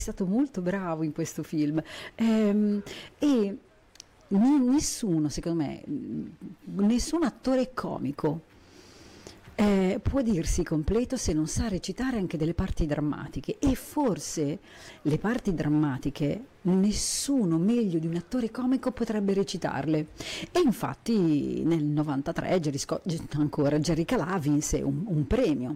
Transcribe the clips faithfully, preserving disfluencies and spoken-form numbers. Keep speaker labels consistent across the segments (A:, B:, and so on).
A: stato molto bravo in questo film. Ehm, e ni- nessuno, secondo me, mh, nessun attore comico eh, può dirsi completo se non sa recitare anche delle parti drammatiche, e forse le parti drammatiche nessuno meglio di un attore comico potrebbe recitarle. E infatti nel novantatré Jerry Scott, ancora Jerry Calà, vinse un, un premio.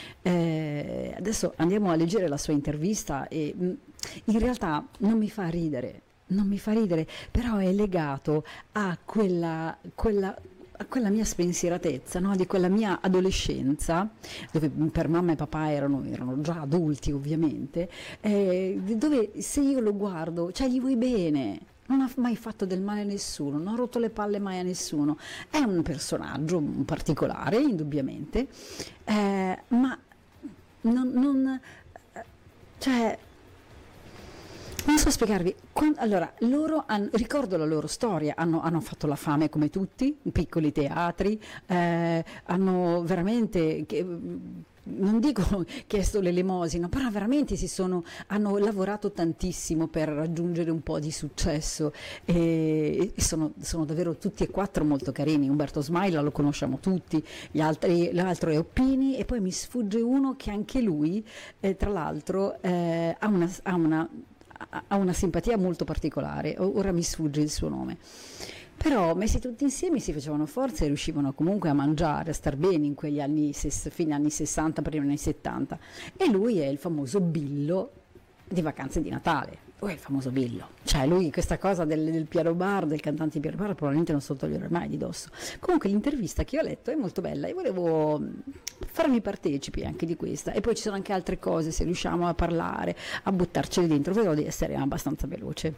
A: Eh, adesso andiamo a leggere la sua intervista e mh, in realtà non mi fa ridere, non mi fa ridere, però è legato a quella, quella, a quella mia spensieratezza, no? Di quella mia adolescenza, dove per mamma e papà erano, erano già adulti ovviamente, eh, dove se io lo guardo, cioè gli vuoi bene, non ha mai fatto del male a nessuno, non ha rotto le palle mai a nessuno, è un personaggio particolare indubbiamente, eh, ma non, non cioè non so spiegarvi. Quan- allora, loro hanno, ricordo la loro storia, hanno, hanno fatto la fame come tutti, in piccoli teatri, eh, hanno veramente, che- non dico chiesto l'elemosina, però veramente si sono, hanno lavorato tantissimo per raggiungere un po' di successo, e, e sono, sono davvero tutti e quattro molto carini. Umberto Smaila lo conosciamo tutti, gli altri, l'altro è Oppini, e poi mi sfugge uno che anche lui, eh, tra l'altro, eh, ha una... Ha una ha una simpatia molto particolare, ora mi sfugge il suo nome, però messi tutti insieme si facevano forza e riuscivano comunque a mangiare, a star bene in quegli anni, fine anni sessanta, primi anni settanta, e lui è il famoso Billo di Vacanze di Natale. Lui è il famoso Billo, cioè lui questa cosa del, del piano bar, del cantante di piano bar, probabilmente non se lo toglierà mai di dosso. Comunque l'intervista che ho letto è molto bella e volevo farmi partecipi anche di questa, e poi ci sono anche altre cose, se riusciamo a parlare, a buttarceli dentro, vedrò di essere abbastanza veloce.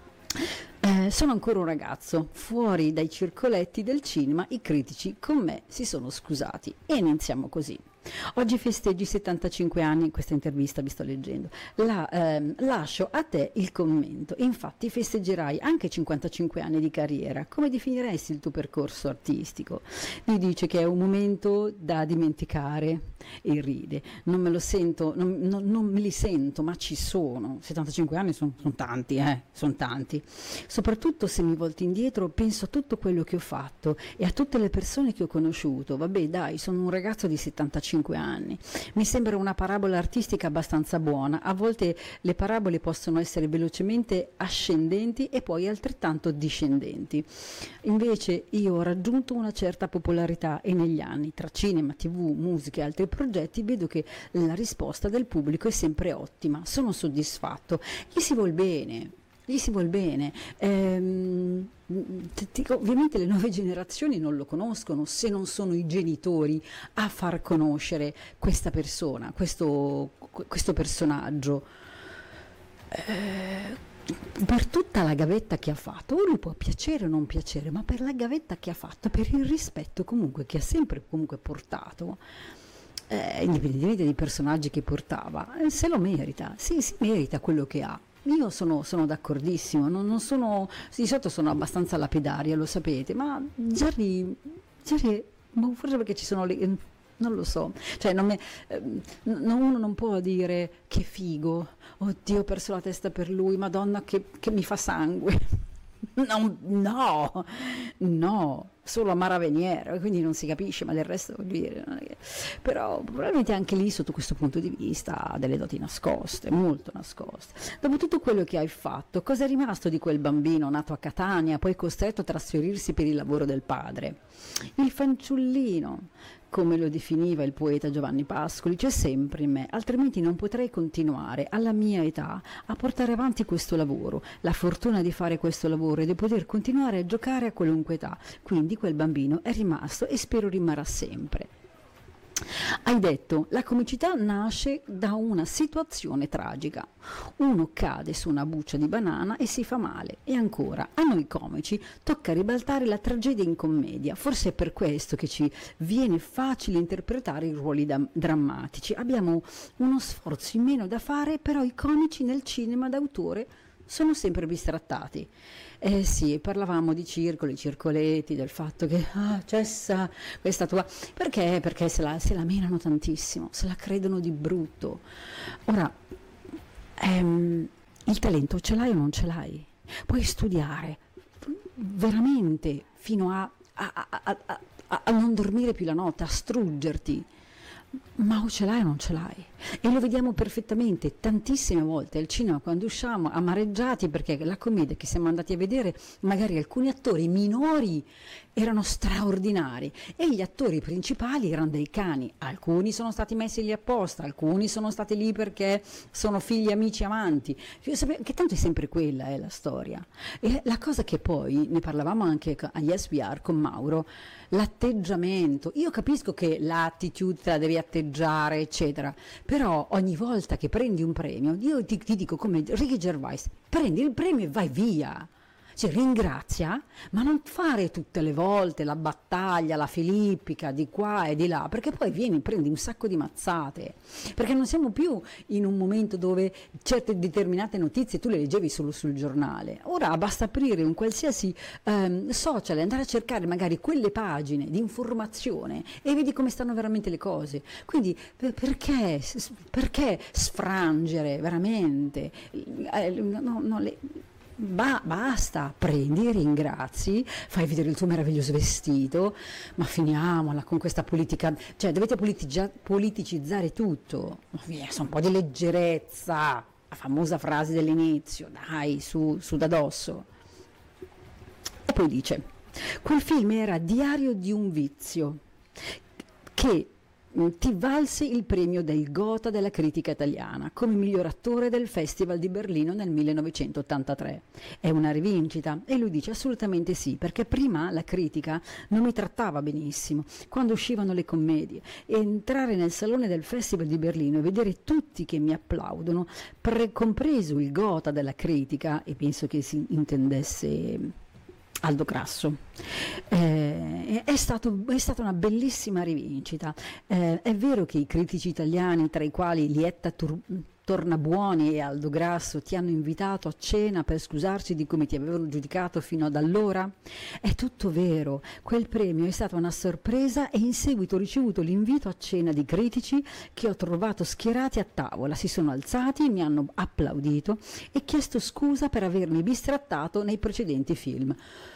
A: Eh, sono ancora un ragazzo, fuori dai circoletti del cinema i critici con me si sono scusati, e iniziamo così. Oggi festeggi settantacinque anni, in questa intervista vi sto leggendo, La, ehm, lascio a te il commento. Infatti festeggerai anche cinquantacinque anni di carriera. Come definiresti il tuo percorso artistico? Mi dice che è un momento da dimenticare, e ride. Non me lo sento, non, non- non me li sento, ma ci sono. settantacinque anni sono tanti, eh, sono tanti. Soprattutto se mi volto indietro penso a tutto quello che ho fatto e a tutte le persone che ho conosciuto. Vabbè, dai, sono un ragazzo di settantacinque anni. Mi sembra una parabola artistica abbastanza buona. A volte le parabole possono essere velocemente ascendenti e poi altrettanto discendenti. Invece io ho raggiunto una certa popolarità, e negli anni, tra cinema, tv, musica e altri progetti, vedo che la risposta del pubblico è sempre ottima. Sono soddisfatto. Gli si vuol bene. Gli si vuol bene. Ehm, ti dico, ovviamente le nuove generazioni non lo conoscono se non sono i genitori a far conoscere questa persona, questo, questo personaggio. Eh, per tutta la gavetta che ha fatto, ora può piacere o non piacere, ma per la gavetta che ha fatto, per il rispetto comunque che ha sempre comunque portato, eh, indipendentemente dai personaggi che portava, eh, se lo merita, sì, si merita quello che ha. Io sono, sono d'accordissimo, non, non sono, di solito sono abbastanza lapidaria, lo sapete, ma Jerry, Jerry, boh, forse perché ci sono le, non lo so, cioè non mi- ehm, n- uno non può dire che figo, oddio ho perso la testa per lui, Madonna che, che mi fa sangue. Non- no, no, solo Amara Venier, quindi non si capisce, ma del resto voglio dire, non è che- però probabilmente anche lì sotto questo punto di vista ha delle doti nascoste, molto nascoste. Dopo tutto quello che hai fatto, cosa è rimasto di quel bambino nato a Catania, poi costretto a trasferirsi per il lavoro del padre? Il fanciullino, come lo definiva il poeta Giovanni Pascoli, c'è sempre in me, altrimenti non potrei continuare alla mia età a portare avanti questo lavoro, la fortuna di fare questo lavoro e di poter continuare a giocare a qualunque età. Quindi quel bambino è rimasto e spero rimarrà sempre. Hai detto, la comicità nasce da una situazione tragica. Uno cade su una buccia di banana e si fa male. E ancora, a noi comici tocca ribaltare la tragedia in commedia. Forse è per questo che ci viene facile interpretare i ruoli da- drammatici. Abbiamo uno sforzo in meno da fare, però i comici nel cinema d'autore sono sempre bistrattati. Eh sì, parlavamo di circoli, circoletti, del fatto che ah, cessa questa tua... Perché? Perché se la, se la menano tantissimo, se la credono di brutto. Ora, ehm, il talento ce l'hai o non ce l'hai? Puoi studiare veramente fino a, a, a, a, a, a non dormire più la notte, a struggerti, ma o ce l'hai o non ce l'hai? E lo vediamo perfettamente tantissime volte al cinema quando usciamo amareggiati perché la commedia che siamo andati a vedere, magari alcuni attori minori erano straordinari e gli attori principali erano dei cani. Alcuni sono stati messi lì apposta, alcuni sono stati lì perché sono figli, amici, amanti, che tanto è sempre quella è la storia. E la cosa che poi, ne parlavamo anche a Yes We Are con Mauro, l'atteggiamento. Io capisco che l'attitude te la devi atteggiare, eccetera, però ogni volta che prendi un premio, io ti, ti dico come Ricky Gervais, prendi il premio e vai via. Cioè, ringrazia, ma non fare tutte le volte la battaglia, la filippica di qua e di là, perché poi vieni, prendi un sacco di mazzate, perché non siamo più in un momento dove certe determinate notizie tu le leggevi solo sul giornale. Ora basta aprire un qualsiasi ehm, social e andare a cercare magari quelle pagine di informazione e vedi come stanno veramente le cose. Quindi per, perché, perché sfrangere veramente? Eh, no, no, le, Ba- basta, prendi, ringrazi, fai vedere il tuo meraviglioso vestito, ma finiamola con questa politica, cioè dovete politigia- politicizzare tutto, via, un po' di leggerezza, la famosa frase dell'inizio, dai, su, su da dosso. E poi dice, quel film era Diario di un vizio, che ti valse il premio del Gotha della critica italiana come miglior attore del Festival di Berlino nel millenovecentottantatré. È una rivincita? E lui dice assolutamente sì, perché prima la critica non mi trattava benissimo quando uscivano le commedie. E entrare nel salone del Festival di Berlino e vedere tutti che mi applaudono, pre- compreso il Gotha della critica, e penso che si intendesse Aldo Grasso, eh, è, stato, è stata una bellissima rivincita. Eh, è vero che i critici italiani, tra i quali Lietta Tur- Tornabuoni e Aldo Grasso, ti hanno invitato a cena per scusarsi di come ti avevano giudicato fino ad allora? È tutto vero, quel premio è stata una sorpresa e in seguito ho ricevuto l'invito a cena di critici che ho trovato schierati a tavola, si sono alzati, mi hanno applaudito e chiesto scusa per avermi bistrattato nei precedenti film.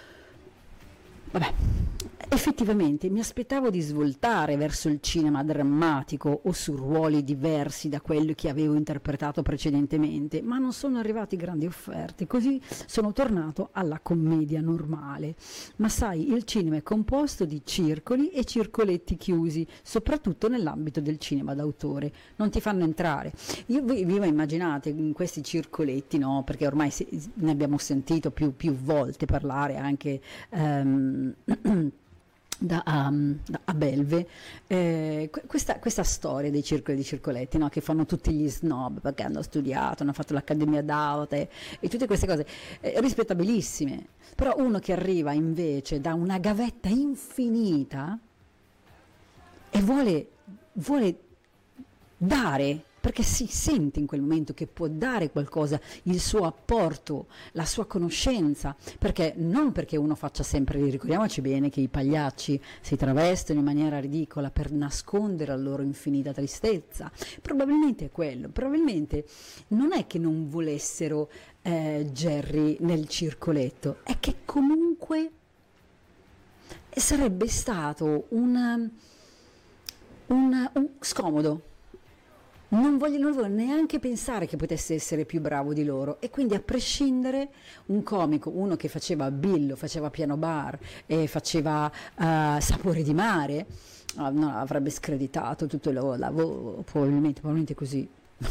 A: Vabbè, effettivamente mi aspettavo di svoltare verso il cinema drammatico o su ruoli diversi da quelli che avevo interpretato precedentemente, ma non sono arrivati grandi offerte, così sono tornato alla commedia normale. Ma sai, il cinema è composto di circoli e circoletti chiusi, soprattutto nell'ambito del cinema d'autore, non ti fanno entrare. Io vi, vi immaginate in questi circoletti, no? Perché ormai se, ne abbiamo sentito più, più volte parlare anche um, Da, um, da, a Belve, eh, questa, questa storia dei circoli e dei circoletti, no? Che fanno tutti gli snob perché hanno studiato, hanno fatto l'accademia d'arte e tutte queste cose eh, rispettabilissime, però uno che arriva invece da una gavetta infinita e vuole, vuole dare, perché si sente in quel momento che può dare qualcosa, il suo apporto, la sua conoscenza, perché non perché uno faccia sempre, ricordiamoci bene che i pagliacci si travestono in maniera ridicola per nascondere la loro infinita tristezza, probabilmente è quello, probabilmente non è che non volessero eh, Jerry nel circoletto, è che comunque sarebbe stato un, un, un scomodo. Non voglio, non voglio neanche pensare che potesse essere più bravo di loro, e quindi a prescindere un comico, uno che faceva Billo, faceva Piano Bar e faceva uh, Sapore di Mare, uh, no, avrebbe screditato tutto il lavoro, probabilmente, probabilmente così.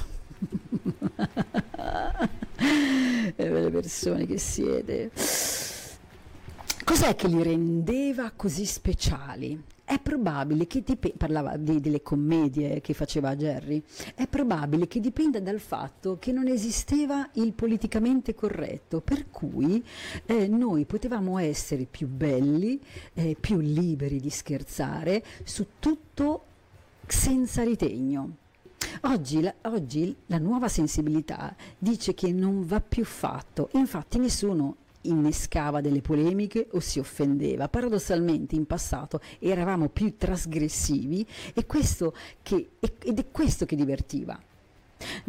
A: E le persone che siete. Cos'è che li rendeva così speciali? È probabile che dip- parlava di, delle commedie che faceva Jerry, è probabile che dipenda dal fatto che non esisteva il politicamente corretto, per cui eh, noi potevamo essere più belli, eh, più liberi di scherzare su tutto senza ritegno. Oggi la, oggi la nuova sensibilità dice che non va più fatto, infatti nessuno innescava delle polemiche o si offendeva. Paradossalmente in passato eravamo più trasgressivi e questo che, ed è questo che divertiva.